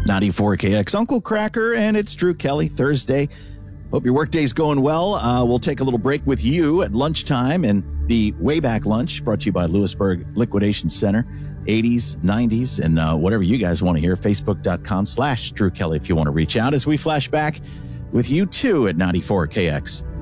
94KX Uncle Cracker, and it's Drew Kelly. Thursday. Hope your workday's going well. We'll take a little break with you at lunchtime and the Wayback Lunch, brought to you by Lewisburg Liquidation Center. 80s, 90s, and whatever you guys want to hear. Facebook.com/Drew Kelly if you want to reach out as we flash back with you too at 94KX.